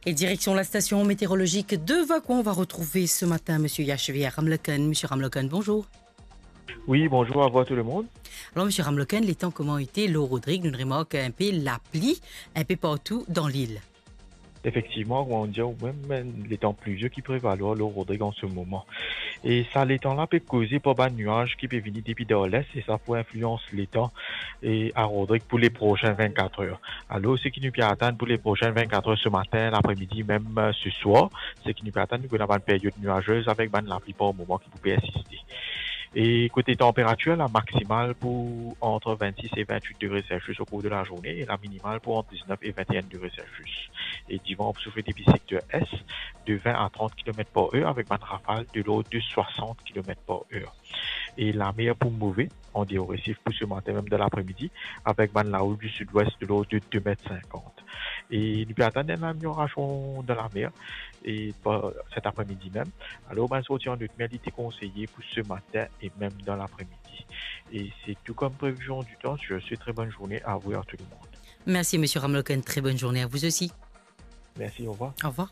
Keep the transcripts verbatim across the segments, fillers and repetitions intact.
Et direction la station météorologique de Vaco, on va retrouver ce matin M. Yashvia Ramloken. M. Ramloken, bonjour. Oui, bonjour à vous tout le monde. Alors M. Ramloken, les temps comment été l'eau Rodrigue, nous remarquons un peu la pluie, un peu partout dans l'île. Effectivement, on dit même les temps pluvieux qui prévalent l'eau Rodrigue en ce moment. Et ça, les temps-là peut causer pas mal de nuages qui peuvent venir depuis dans l'est et ça peut influencer les temps et à Rodrigue pour les prochaines vingt-quatre heures. Alors, ce qui nous peut attendre pour les prochaines vingt-quatre heures ce matin, l'après-midi, même ce soir, ce qui nous peut attendre, nous avons une période nuageuse avec ben, la pluie au moment qui peut persister. Et côté température, la maximale pour entre vingt-six et vingt-huit degrés Celsius au cours de la journée et la minimale pour entre dix-neuf et vingt et un degrés Celsius. Et dimanche, on peut souffler depuis le secteur S de vingt à trente kilomètres par heure avec une rafale de l'eau de soixante kilomètres par heure. Et la mer pour mauvais, on dit au récif pour ce matin même de l'après-midi avec la houle du sud-ouest de l'eau de deux mètres cinquante. Et nous pouvons attendre une amélioration de la mer et cet après-midi même. Alors, ben, sortir en notre mer, il était conseillé pour ce matin et même dans l'après-midi. Et c'est tout comme prévision du temps. Je vous souhaite très bonne journée à vous et à tout le monde. Merci M. Ramloken, très bonne journée à vous aussi. Merci, au revoir. Au revoir.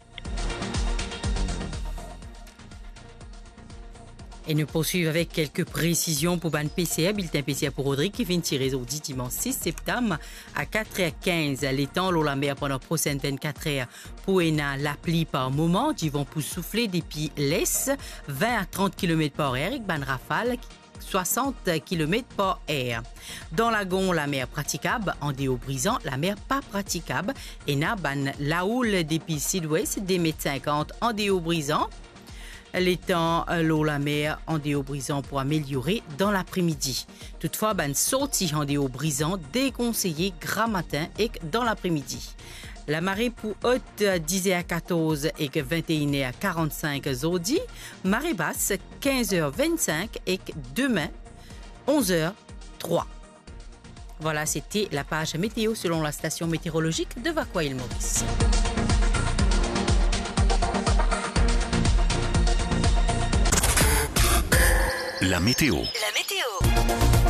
Et nous poursuivons avec quelques précisions pour ban P C A, bulletin P C A pour Rodrigue qui vient tirer au dimanche six septembre à quatre heures quinze. Les temps, l'eau la mer pendant les prochaines vingt-quatre heures pour la pluie par moment, ils vont pour souffler depuis l'est vingt à trente kilomètres par heure avec ban rafale soixante kilomètres par heure. Dans la Gon, la mer praticable, en déo brisant, la mer pas praticable. Et na ban la houle depuis sud-ouest, des mètres cinquante en déo brisant. Les temps, l'eau, la mer en déo brisant pour améliorer dans l'après-midi. Toutefois, ben sortie en déo brisant déconseillé gras matin et dans l'après-midi. La marée pour haute dix heures quatorze et vingt et une heures quarante-cinq aujourd'hui. Marée basse quinze heures vingt-cinq et demain onze heures trois. Voilà, c'était la page météo selon la station météorologique de Vaco-Île-Maurice. La météo. La météo.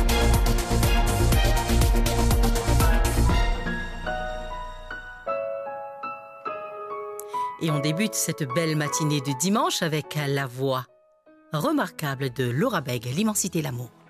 Et on débute cette belle matinée de dimanche avec la voix remarquable de Laura Beg, L'immensité l'amour.